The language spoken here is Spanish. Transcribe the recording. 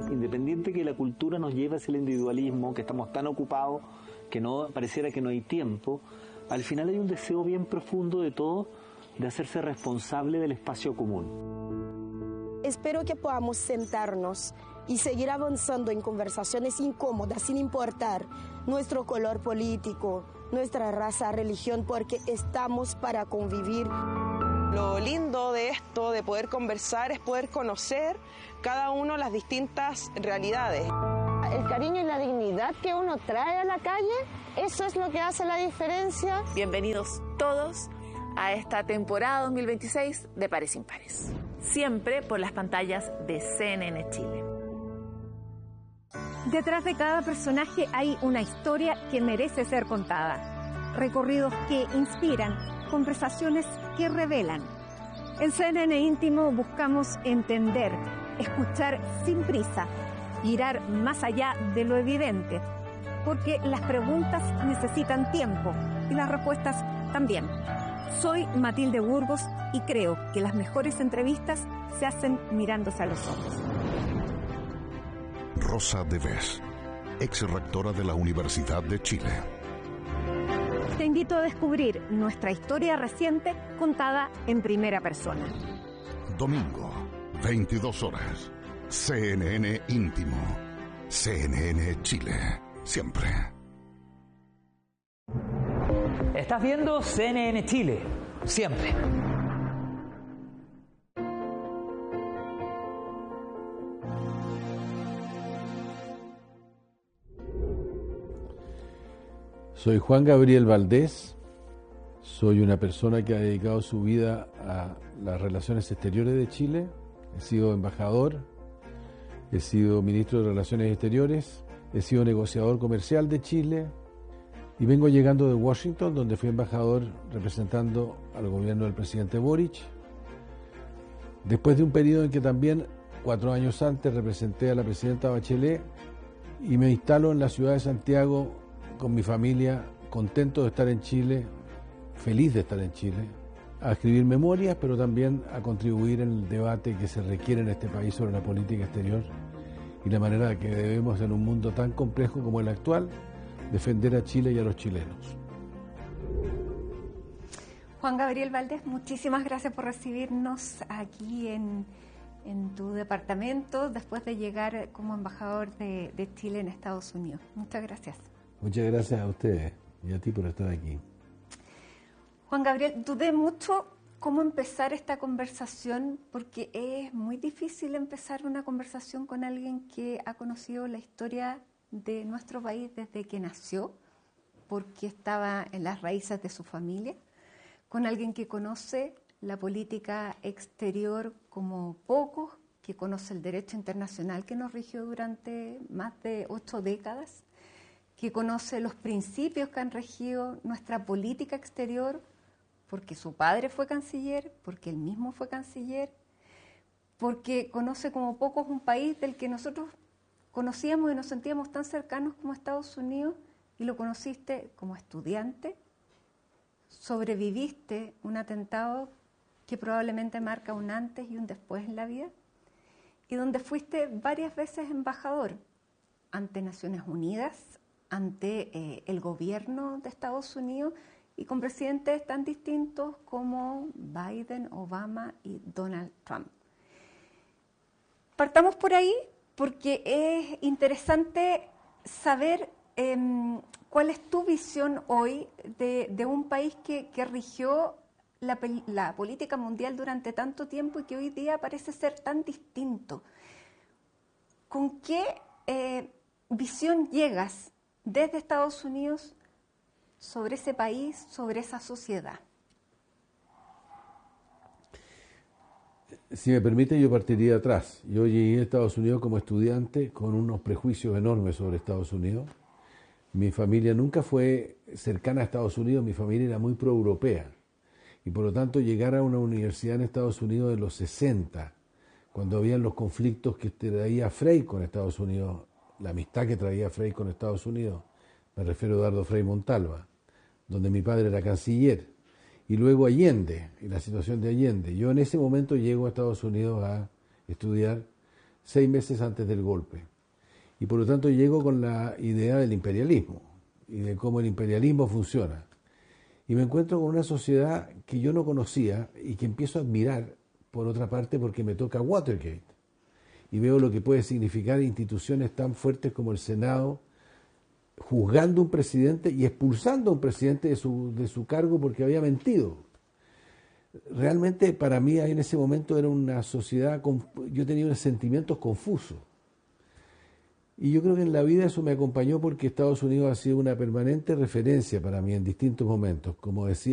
Independiente que la cultura nos lleve hacia el individualismo, que estamos tan ocupados que no pareciera que no hay tiempo, al final hay un deseo bien profundo de todos de hacerse responsable del espacio común. Espero que podamos sentarnos y seguir avanzando en conversaciones incómodas sin importar nuestro color político, nuestra raza, religión, porque estamos para convivir. Lo lindo de esto, de poder conversar, es poder conocer cada uno las distintas realidades. El cariño y la dignidad que uno trae a la calle, eso es lo que hace la diferencia. Bienvenidos todos a esta temporada 2026 de Pares Impares, siempre por las pantallas de CNN Chile. Detrás de cada personaje hay una historia que merece ser contada, recorridos que inspiran, conversaciones que revelan. En CNN Íntimo buscamos entender, escuchar sin prisa, mirar más allá de lo evidente, porque las preguntas necesitan tiempo y las respuestas también. Soy Matilde Burgos y creo que las mejores entrevistas se hacen mirándose a los ojos. Rosa de Vez, ex rectora de la Universidad de Chile. Te invito a descubrir nuestra historia reciente contada en primera persona. Domingo, 22 horas. CNN Íntimo. CNN Chile. Siempre. Estás viendo CNN Chile. Siempre. Soy Juan Gabriel Valdés, soy una persona que ha dedicado su vida a las relaciones exteriores de Chile, he sido embajador, he sido ministro de Relaciones Exteriores, he sido negociador comercial de Chile y vengo llegando de Washington, donde fui embajador representando al gobierno del presidente Boric, después de un periodo en que también 4 años antes representé a la presidenta Bachelet y me instalo en la ciudad de Santiago con mi familia, contento de estar en Chile, feliz de estar en Chile, a escribir memorias, pero también a contribuir en el debate que se requiere en este país sobre la política exterior y la manera que debemos, en un mundo tan complejo como el actual, defender a Chile y a los chilenos. Juan Gabriel Valdés, muchísimas gracias por recibirnos aquí en tu departamento después de llegar como embajador de Chile en Estados Unidos. Muchas gracias. Muchas gracias a ustedes y a ti por estar aquí. Juan Gabriel, dudé mucho cómo empezar esta conversación porque es muy difícil empezar una conversación con alguien que ha conocido la historia de nuestro país desde que nació, porque estaba en las raíces de su familia, con alguien que conoce la política exterior como pocos, que conoce el derecho internacional que nos rigió durante más de 8 décadas, que conoce los principios que han regido nuestra política exterior, porque su padre fue canciller, porque él mismo fue canciller, porque conoce como pocos un país del que nosotros conocíamos y nos sentíamos tan cercanos como Estados Unidos, y lo conociste como estudiante, sobreviviste un atentado que probablemente marca un antes y un después en la vida, y donde fuiste varias veces embajador ante Naciones Unidas, ante el gobierno de Estados Unidos y con presidentes tan distintos como Biden, Obama y Donald Trump. Partamos por ahí porque es interesante saber cuál es tu visión hoy de un país que rigió la política mundial durante tanto tiempo y que hoy día parece ser tan distinto. ¿Con qué visión llegas desde Estados Unidos sobre ese país, sobre esa sociedad? Si me permite, yo partiría atrás. Yo llegué a Estados Unidos como estudiante con unos prejuicios enormes sobre Estados Unidos. Mi familia nunca fue cercana a Estados Unidos, mi familia era muy pro-europea. Y por lo tanto, llegar a una universidad en Estados Unidos de los 60, cuando habían los conflictos que traía Frei con Estados Unidos, la amistad que traía Frei con Estados Unidos, me refiero a Eduardo Frei Montalva, donde mi padre era canciller, y luego Allende, y la situación de Allende. Yo en ese momento llego a Estados Unidos a estudiar 6 meses antes del golpe. Y por lo tanto llego con la idea del imperialismo y de cómo el imperialismo funciona. Y me encuentro con una sociedad que yo no conocía y que empiezo a admirar, por otra parte, porque me toca Watergate. Y veo lo que puede significar instituciones tan fuertes como el Senado, juzgando a un presidente y expulsando a un presidente de su cargo porque había mentido. Realmente para mí en ese momento era una sociedad, yo tenía unos sentimientos confusos. Y yo creo que en la vida eso me acompañó porque Estados Unidos ha sido una permanente referencia para mí en distintos momentos. Como decía